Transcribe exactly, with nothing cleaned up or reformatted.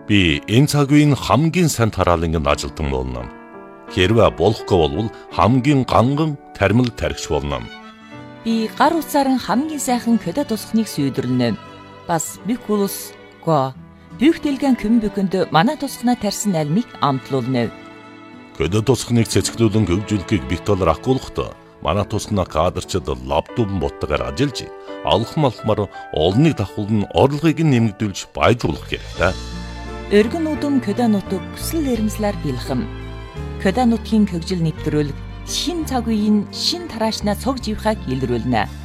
Би энэ цаг үеийн хамгийн сайн тараалангийн ажилтан болно. Хэрвээ болохгүй бол хамгийн ганган тармил тархич болно. Би гар утсаар хамгийн сайхан көдө тусахныг сүйдэрлэнэ. Бас бикулус го бүгдэлгэн көмбөкөнд манай тусахнаа тарьсан альмыг амтлуулна. Көдө тусахныг цэцгэлүүлэн хөгжүүлэхийг бит толор акуулахдаа манай тусахнаа кадрчид лаптопн боттогоор ажиллаж алхам алхмаар олныг давхуулн орлогыг нэмэгдүүлж баяжуулах хэрэгтэй. Өргөн удам көдө нутаг хүсэл эрмслэр бэлхэм. Көдө нутгийн хөгжил нэвтрүүлэг шин цаг үеийн шин тараашнаа цог живхаг илрүүлнэ.